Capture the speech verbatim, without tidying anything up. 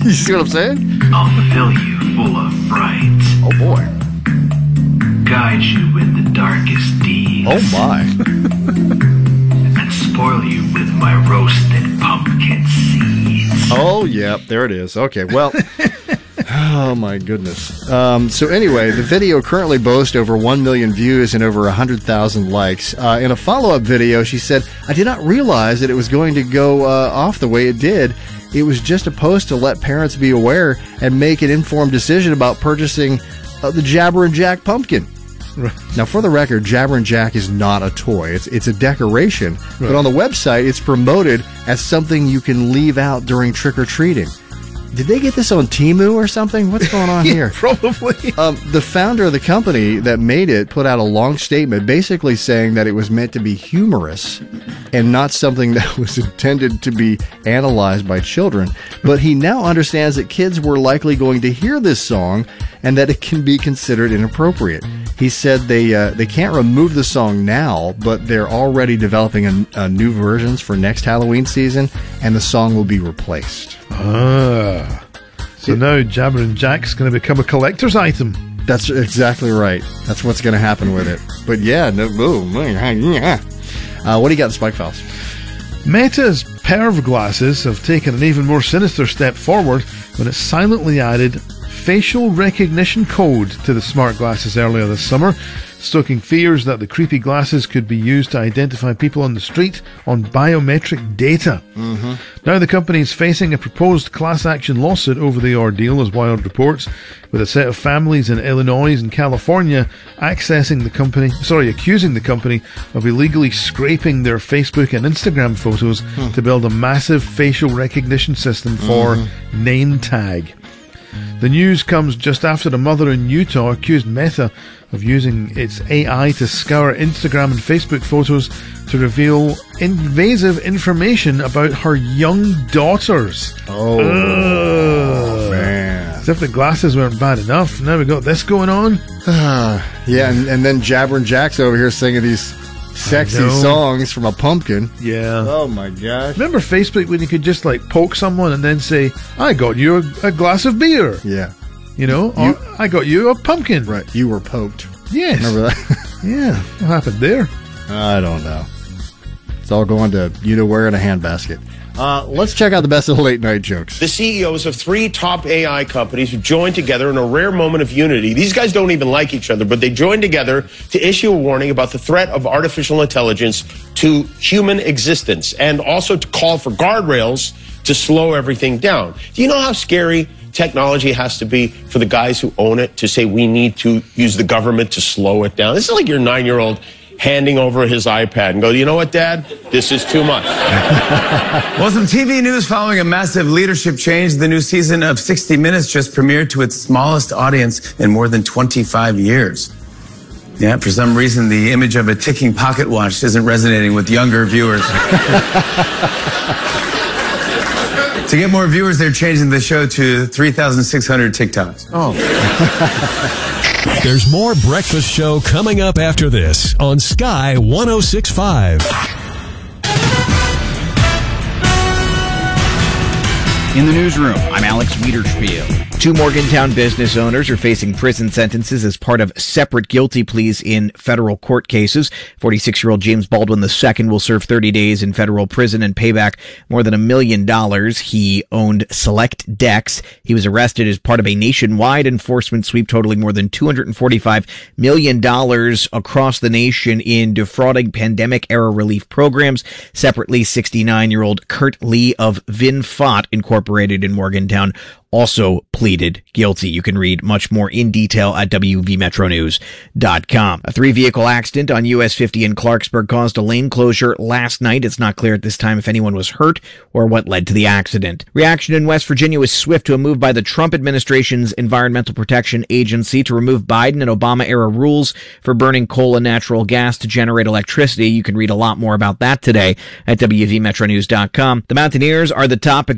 You see what I'm saying? I'll fill you full of fright. Oh, boy. Guide you with the darkest deeds. Oh, my. And spoil you with my roasted pumpkin seeds. Oh, yeah, there it is. Okay, well... Oh, my goodness. Um, so anyway, the video currently boasts over one million views and over one hundred thousand likes. Uh, in a follow-up video, she said, I did not realize that it was going to go uh, off the way it did. It was just a post to let parents be aware and make an informed decision about purchasing uh, the Jabber and Jack pumpkin. Right. Now, for the record, Jabber and Jack is not a toy. It's it's a decoration. Right. But on the website, it's promoted as something you can leave out during trick-or-treating. Did they get this on Temu or something? What's going on yeah, here? Probably. Um, the founder of the company that made it put out a long statement basically saying that it was meant to be humorous and not something that was intended to be analyzed by children. But he now understands that kids were likely going to hear this song and that it can be considered inappropriate. He said they uh, they can't remove the song now, but they're already developing a, a new versions for next Halloween season, and the song will be replaced. Ah, so now Jabber and Jack's going to become a collector's item. That's exactly right. That's what's going to happen with it. But yeah, no, boom. Uh, what do you got in Spike Files? Meta's Perv glasses have taken an even more sinister step forward when it silently added facial recognition code to the smart glasses earlier this summer, stoking fears that the creepy glasses could be used to identify people on the street on biometric data. Mm-hmm. Now the company is facing a proposed class action lawsuit over the ordeal, as Wired reports, with a set of families in Illinois and California accessing the company, sorry, accusing the company of illegally scraping their Facebook and Instagram photos hmm. to build a massive facial recognition system for mm-hmm. name tag. The news comes just after the mother in Utah accused Meta of using its A I to scour Instagram and Facebook photos to reveal invasive information about her young daughters. Oh, Ugh. man. As if the glasses weren't bad enough. Now we got this going on. yeah, and, and then Jabber and Jack's over here singing these sexy songs from a pumpkin. Yeah. Oh, my gosh. Remember Facebook when you could just, like, poke someone and then say, I got you a, a glass of beer. Yeah. You know? You, or, I got you a pumpkin. Right. You were poked. Yes. Remember that? Yeah. What happened there? I don't know. It's all going to you-know-where in a handbasket. Uh, let's check out the best of the late night jokes. The C E Os of three top A I companies have joined together in a rare moment of unity. These guys don't even like each other, but they joined together to issue a warning about the threat of artificial intelligence to human existence and also to call for guardrails to slow everything down. Do you know how scary technology has to be for the guys who own it to say we need to use the government to slow it down? This is like your nine-year-old handing over his iPad and go, you know what, Dad? This is too much. Well, some T V news following a massive leadership change. The new season of sixty minutes just premiered to its smallest audience in more than twenty-five years. Yeah, for some reason, the image of a ticking pocket watch isn't resonating with younger viewers. To get more viewers, they're changing the show to three thousand six hundred TikToks. Oh. There's more Breakfast Show coming up after this on Sky one oh six point five. In the newsroom, I'm Alex Wiederspiel. Two Morgantown business owners are facing prison sentences as part of separate guilty pleas in federal court cases. forty-six-year-old James Baldwin the Second will serve thirty days in federal prison and pay back more than a million dollars. He owned Select Decks. He was arrested as part of a nationwide enforcement sweep totaling more than two hundred forty-five million dollars across the nation in defrauding pandemic-era relief programs. Separately, sixty-nine-year-old Kurt Lee of VinFot Incorporated in Morgantown also pleaded guilty. You can read much more in detail at W V metro news dot com. A three-vehicle accident on U S fifty in Clarksburg caused a lane closure last night. It's not clear at this time if anyone was hurt or what led to the accident. Reaction in West Virginia was swift to a move by the Trump administration's Environmental Protection Agency to remove Biden and Obama-era rules for burning coal and natural gas to generate electricity. You can read a lot more about that today at W V metro news dot com. The Mountaineers are the topic